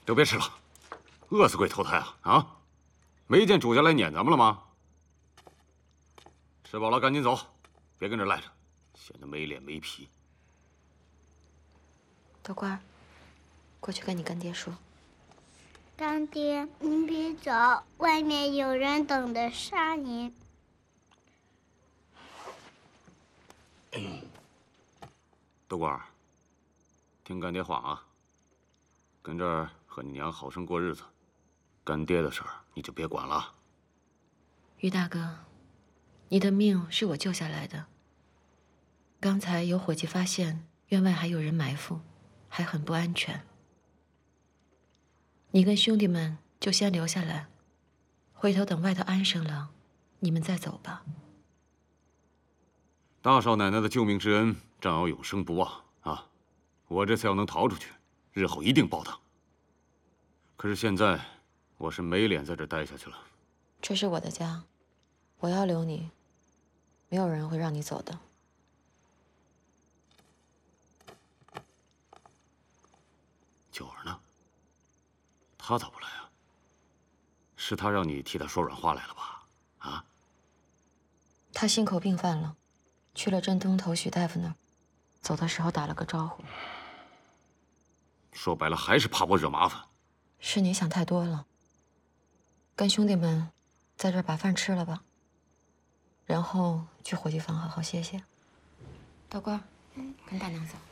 都别吃了，饿死鬼投胎啊！啊，没见主家来撵咱们了吗？吃饱了赶紧走，别跟这赖着，显得没脸没皮。 豆官，过去跟你干爹说。 干爹，您别走，外面有人等着杀您。 豆官，听干爹话啊，跟这儿和你娘好生过日子，干爹的事儿你就别管了。 于大哥，你的命是我救下来的。刚才有伙计发现院外还有人埋伏，还很不安全。你跟兄弟们就先留下来，回头等外头安生了，你们再走吧。 大少奶奶的救命之恩，丈有永生不忘啊！我这次要能逃出去，日后一定报答。可是现在，我是没脸在这待下去了。 这是我的家，我要留你，没有人会让你走的。 九儿呢？他咋不来啊？是他让你替他说软话来了吧？啊？ 他心口病犯了，去了镇东头许大夫那儿，走的时候打了个招呼。 说白了，还是怕我惹麻烦。 是你想太多了。跟兄弟们在这儿把饭吃了吧，然后去伙计房好好歇歇。道官，跟大娘走。